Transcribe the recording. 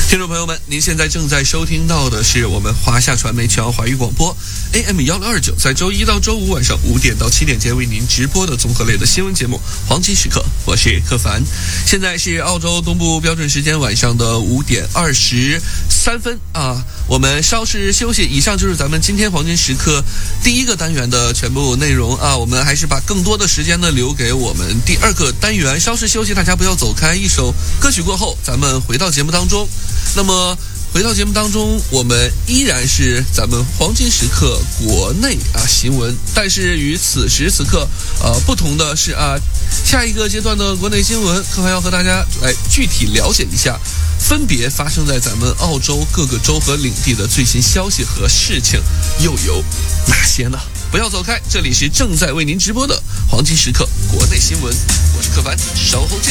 听众朋友们，您现在正在收听到的是我们华夏传媒全华语广播 AM1029，在周一到周五晚上5点到7点间为您直播的综合类的新闻节目《黄金时刻》，我是柯凡。现在是澳洲东部标准时间晚上的5点23分啊，我们稍事休息。以上就是咱们今天黄金时刻第一个单元的全部内容啊，我们还是把更多的时间呢留给我们第二个单元。稍事休息，大家不要走开。一首歌曲过后，咱们回到节目当中。那么回到节目当中，我们依然是咱们黄金时刻国内新闻，但是与此时此刻不同的是下一个阶段的国内新闻，柯凡要和大家来具体了解一下，分别发生在咱们澳洲各个州和领地的最新消息和事情又有哪些呢？不要走开，这里是正在为您直播的黄金时刻国内新闻，我是柯凡，稍后见。